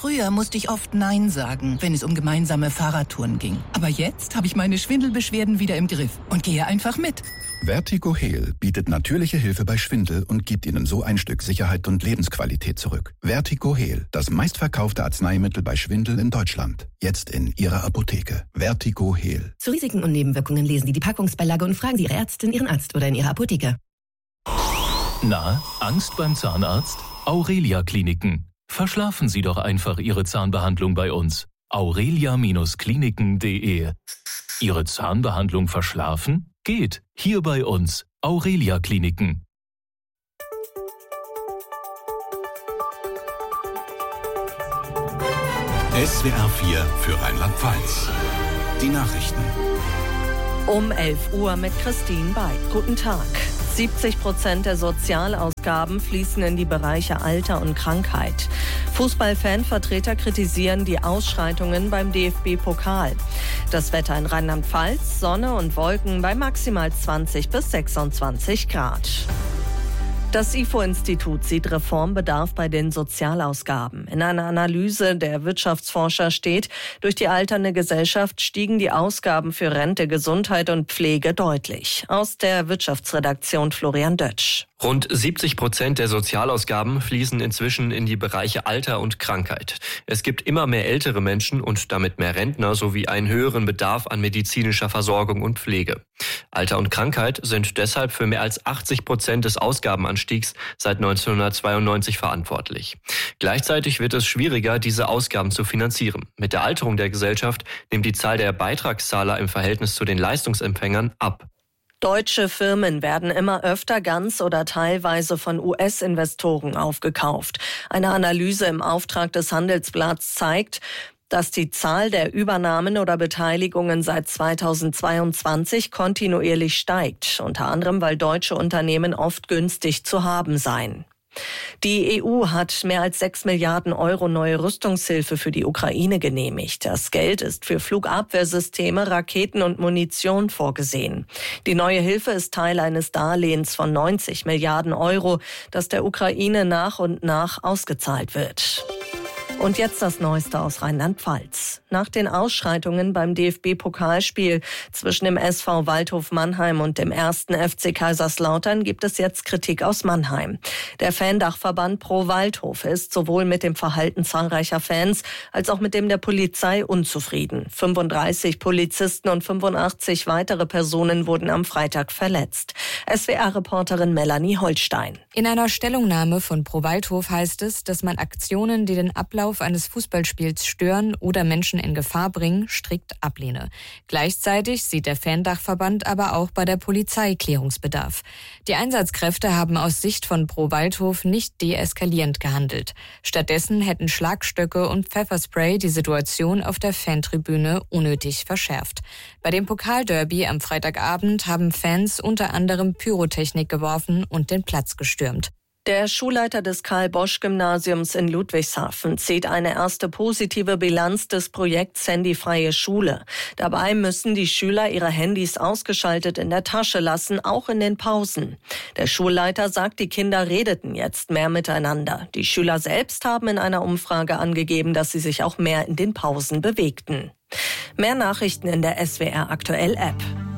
Früher musste ich oft Nein sagen, wenn es um gemeinsame Fahrradtouren ging. Aber jetzt habe ich meine Schwindelbeschwerden wieder im Griff und gehe einfach mit. Vertigo Heal bietet natürliche Hilfe bei Schwindel und gibt Ihnen so ein Stück Sicherheit und Lebensqualität zurück. Vertigo Heal, das meistverkaufte Arzneimittel bei Schwindel in Deutschland. Jetzt in Ihrer Apotheke. Vertigo Heal. Zu Risiken und Nebenwirkungen lesen Sie die Packungsbeilage und fragen Sie Ihre Ärztin, Ihren Arzt oder in Ihrer Apotheke. Na, Angst beim Zahnarzt? Aurelia Kliniken. Verschlafen Sie doch einfach Ihre Zahnbehandlung bei uns. aurelia-kliniken.de. Ihre Zahnbehandlung verschlafen? Geht. Hier bei uns. Aurelia Kliniken. SWR 4 für Rheinland-Pfalz. Die Nachrichten. Um 11 Uhr mit Christine Beid. Guten Tag. 70% der Sozialausgaben fließen in die Bereiche Alter und Krankheit. Fußballfanvertreter kritisieren die Ausschreitungen beim DFB-Pokal. Das Wetter in Rheinland-Pfalz, Sonne und Wolken bei maximal 20 bis 26 Grad. Das IFO-Institut sieht Reformbedarf bei den Sozialausgaben. In einer Analyse der Wirtschaftsforscher steht, durch die alternde Gesellschaft stiegen die Ausgaben für Rente, Gesundheit und Pflege deutlich. Aus der Wirtschaftsredaktion Florian Dötsch. Rund 70% der Sozialausgaben fließen inzwischen in die Bereiche Alter und Krankheit. Es gibt immer mehr ältere Menschen und damit mehr Rentner sowie einen höheren Bedarf an medizinischer Versorgung und Pflege. Alter und Krankheit sind deshalb für mehr als 80% des Ausgabenanstiegs seit 1992 verantwortlich. Gleichzeitig wird es schwieriger, diese Ausgaben zu finanzieren. Mit der Alterung der Gesellschaft nimmt die Zahl der Beitragszahler im Verhältnis zu den Leistungsempfängern ab. Deutsche Firmen werden immer öfter ganz oder teilweise von US-Investoren aufgekauft. Eine Analyse im Auftrag des Handelsblatts zeigt, dass die Zahl der Übernahmen oder Beteiligungen seit 2022 kontinuierlich steigt, unter anderem weil deutsche Unternehmen oft günstig zu haben seien. Die EU hat mehr als 6 Milliarden Euro neue Rüstungshilfe für die Ukraine genehmigt. Das Geld ist für Flugabwehrsysteme, Raketen und Munition vorgesehen. Die neue Hilfe ist Teil eines Darlehens von 90 Milliarden Euro, das der Ukraine nach und nach ausgezahlt wird. Und jetzt das Neueste aus Rheinland-Pfalz. Nach den Ausschreitungen beim DFB-Pokalspiel zwischen dem SV Waldhof Mannheim und dem 1. FC Kaiserslautern gibt es jetzt Kritik aus Mannheim. Der Fandachverband Pro Waldhof ist sowohl mit dem Verhalten zahlreicher Fans als auch mit dem der Polizei unzufrieden. 35 Polizisten und 85 weitere Personen wurden am Freitag verletzt. SWR-Reporterin Melanie Holstein. In einer Stellungnahme von Pro Waldhof heißt es, dass man Aktionen, die den Ablauf eines Fußballspiels stören oder Menschen in Gefahr bringen, strikt ablehne. Gleichzeitig sieht der Fandachverband aber auch bei der Polizei Klärungsbedarf. Die Einsatzkräfte haben aus Sicht von Pro Waldhof nicht deeskalierend gehandelt. Stattdessen hätten Schlagstöcke und Pfefferspray die Situation auf der Fantribüne unnötig verschärft. Bei dem Pokalderby am Freitagabend haben Fans unter anderem Pyrotechnik geworfen und den Platz gestürmt. Der Schulleiter des Karl-Bosch-Gymnasiums in Ludwigshafen zieht eine erste positive Bilanz des Projekts Handyfreie Schule. Dabei müssen die Schüler ihre Handys ausgeschaltet in der Tasche lassen, auch in den Pausen. Der Schulleiter sagt, die Kinder redeten jetzt mehr miteinander. Die Schüler selbst haben in einer Umfrage angegeben, dass sie sich auch mehr in den Pausen bewegten. Mehr Nachrichten in der SWR Aktuell App.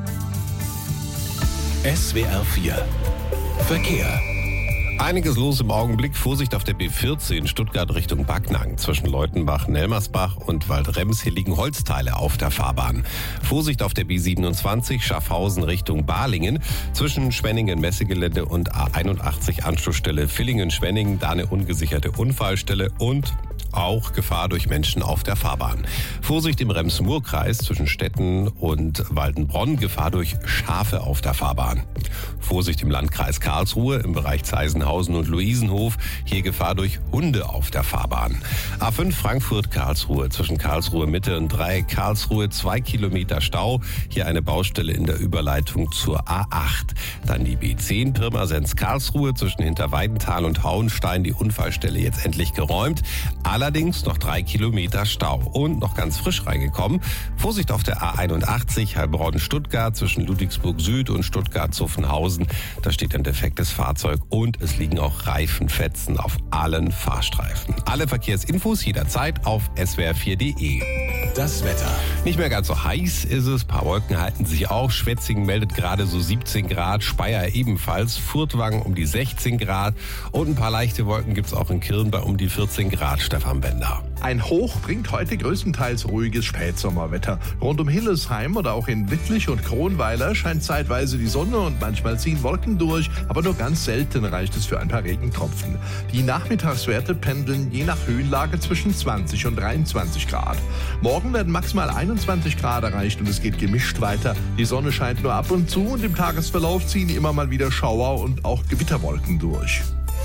SWR 4 Verkehr. Einiges los im Augenblick. Vorsicht auf der B14 Stuttgart Richtung Backnang. Zwischen Leutenbach, Nelmersbach und Waldrems. Hier liegen Holzteile auf der Fahrbahn. Vorsicht auf der B27 Schaffhausen Richtung Balingen. Zwischen Schwenningen Messegelände und A81 Anschlussstelle Villingen-Schwenningen. Da eine ungesicherte Unfallstelle und auch Gefahr durch Menschen auf der Fahrbahn. Vorsicht im Rems-Murr-Kreis zwischen Stetten und Waldenbronn. Gefahr durch Schafe auf der Fahrbahn. Vorsicht im Landkreis Karlsruhe im Bereich Zeisenhausen und Luisenhof. Hier Gefahr durch Hunde auf der Fahrbahn. A5 Frankfurt-Karlsruhe zwischen Karlsruhe Mitte und Dreieck Karlsruhe 2 Kilometer Stau. Hier eine Baustelle in der Überleitung zur A8. Dann die B10 Pirmasens-Karlsruhe zwischen Hinterweidenthal und Hauenstein. Die Unfallstelle jetzt endlich geräumt. Allerdings noch 3 Kilometer Stau. Und noch ganz frisch reingekommen. Vorsicht auf der A81 Heilbronn-Stuttgart zwischen Ludwigsburg Süd und Stuttgart-Zuffenhausen. Da steht ein defektes Fahrzeug und es es liegen auch Reifenfetzen auf allen Fahrstreifen. Alle Verkehrsinfos jederzeit auf swr4.de. Das Wetter. Nicht mehr ganz so heiß ist es, ein paar Wolken halten sich auch. Schwetzingen meldet gerade so 17 Grad, Speyer ebenfalls, Furtwangen um die 16 Grad und ein paar leichte Wolken gibt es auch in Kirn bei um die 14 Grad, Stefan Bender. Ein Hoch bringt heute größtenteils ruhiges Spätsommerwetter. Rund um Hillesheim oder auch in Wittlich und Kronweiler scheint zeitweise die Sonne und manchmal ziehen Wolken durch, aber nur ganz selten reicht es für ein paar Regentropfen. Die Nachmittagswerte pendeln je nach Höhenlage zwischen 20 und 23 Grad. Morgen werden maximal 21 Grad erreicht und es geht gemischt weiter. Die Sonne scheint nur ab und zu und im Tagesverlauf ziehen immer mal wieder Schauer und auch Gewitterwolken durch.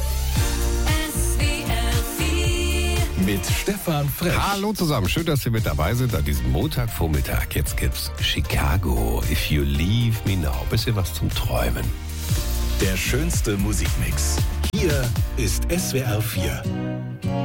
Mit Stefan Frech. Hallo zusammen, schön, dass ihr mit dabei sind an diesem Montagvormittag. Jetzt gibt's Chicago, If You Leave Me Now. Bisschen was zum Träumen. Der schönste Musikmix. Hier ist SWR 4.